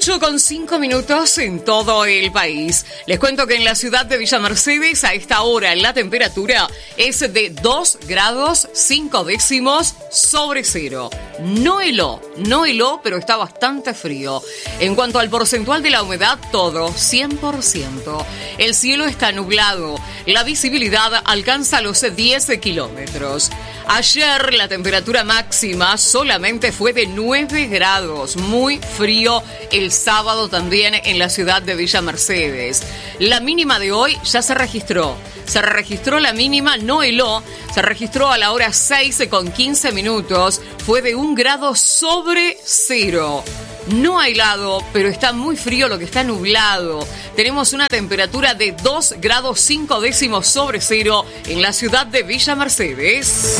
8:05 en todo el país. Les cuento que en la ciudad de Villa Mercedes a esta hora la temperatura es de 2 grados 5 décimos sobre cero. No heló, pero está bastante frío. En cuanto al porcentual de la humedad, todo 100%. El cielo está nublado. La visibilidad alcanza los 10 kilómetros. Ayer la temperatura máxima solamente fue de 9 grados. Muy frío el sábado también en la ciudad de Villa Mercedes. La mínima de hoy ya se registró. Se registró la mínima, no heló. Se registró a la hora 6:15. Fue de 1 grado sobre cero. No ha helado, pero está muy frío lo que está nublado. Tenemos una temperatura de 2 grados 5 décimos sobre cero en la ciudad de Villa Mercedes.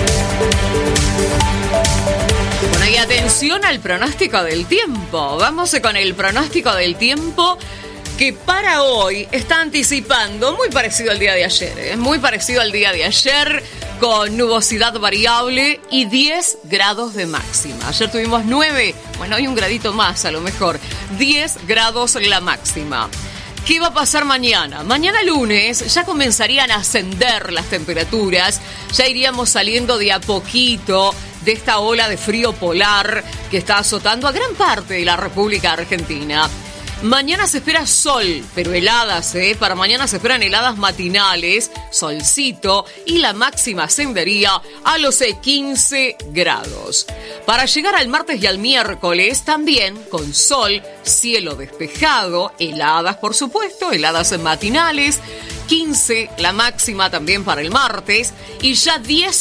Bueno, y atención al pronóstico del tiempo. Vamos con el pronóstico del tiempo que para hoy está anticipando muy parecido al día de ayer. Muy parecido al día de ayer, con nubosidad variable y 10 grados de máxima. Ayer tuvimos 9, bueno, hay un gradito más a lo mejor. 10 grados la máxima. ¿Qué va a pasar mañana? Mañana lunes ya comenzarían a ascender las temperaturas, ya iríamos saliendo de a poquito de esta ola de frío polar que está azotando a gran parte de la República Argentina. Mañana se espera sol, pero heladas, Para mañana se esperan heladas matinales, solcito, y la máxima ascendería a los 15 grados. Para llegar al martes y al miércoles también con sol, cielo despejado, heladas por supuesto, heladas matinales, 15 la máxima también para el martes y ya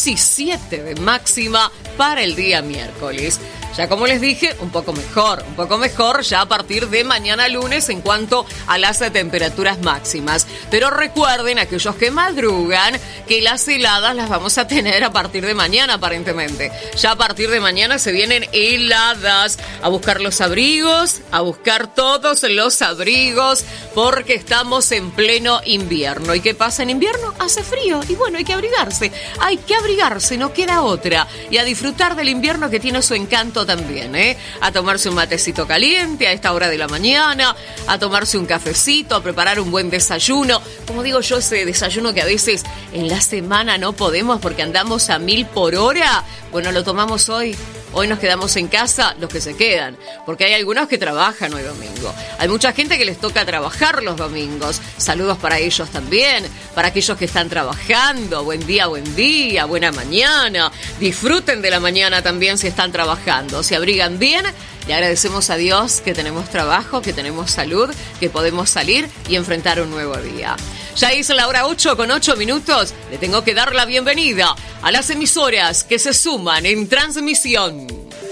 17 de máxima para el día miércoles. Ya como les dije, un poco mejor ya a partir de mañana lunes en cuanto a las temperaturas máximas. Pero recuerden, aquellos que madrugan, que las heladas las vamos a tener a partir de mañana aparentemente. Ya a partir de mañana se vienen heladas. A buscar los abrigos, a buscar todos los abrigos, porque estamos en pleno invierno. ¿Y qué pasa en invierno? Hace frío y bueno, hay que abrigarse, no queda otra. Y a disfrutar del invierno que tiene su encanto también, a tomarse un matecito caliente a esta hora de la mañana, a tomarse un cafecito, a preparar un buen desayuno. Como digo yo, ese desayuno que a veces en la semana no podemos porque andamos a 1000 por hora, bueno, lo tomamos hoy. Hoy nos quedamos en casa los que se quedan, porque hay algunos que trabajan hoy domingo. Hay mucha gente que les toca trabajar los domingos. Saludos para ellos también, para aquellos que están trabajando. Buen día, buena mañana. Disfruten de la mañana también si están trabajando. Se abrigan bien. Le agradecemos a Dios que tenemos trabajo, que tenemos salud, que podemos salir y enfrentar un nuevo día. Ya es la hora 8:08. Le tengo que dar la bienvenida a las emisoras que se suman en transmisión.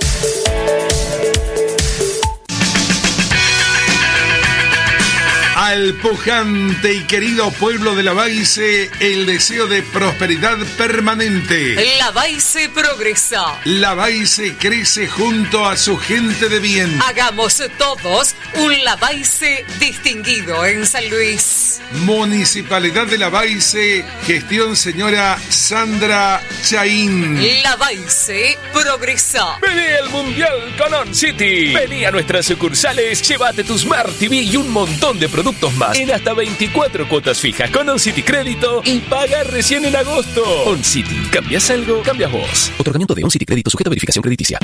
Al pujante y querido pueblo de Lavalle, el deseo de prosperidad permanente. Lavalle progresa. Lavalle crece junto a su gente de bien. Hagamos todos un Lavalle distinguido en San Luis. Municipalidad de Lavalle, gestión señora Sandra Chaín. Lavalle progresa. Vení al Mundial con On City. Vení a nuestras sucursales, llévate tu Smart TV y un montón de productos más en hasta 24 cuotas fijas con On City Crédito y paga recién en agosto. On City, ¿cambias algo? Cambias vos. Otorgamiento de On City Crédito sujeto a verificación crediticia.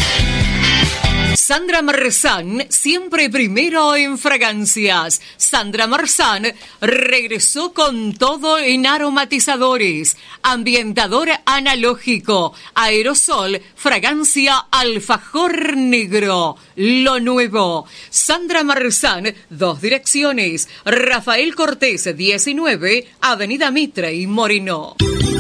Sandra Marzán, siempre primero en fragancias. Sandra Marzán regresó con todo en aromatizadores, ambientador analógico, aerosol, fragancia alfajor negro. Lo nuevo. Sandra Marzán, 2 direcciones. Rafael Cortés, 19, Avenida Mitre y Moreno.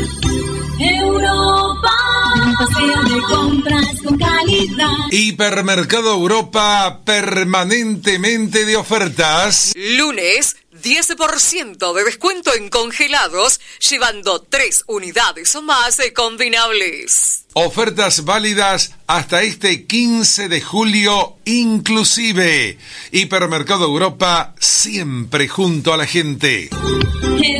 Europa, un paseo de compras con calidad. Hipermercado Europa, permanentemente de ofertas. Lunes, 10% de descuento en congelados, llevando 3 unidades o más de combinables. Ofertas válidas hasta este 15 de julio inclusive. Hipermercado Europa, siempre junto a la gente.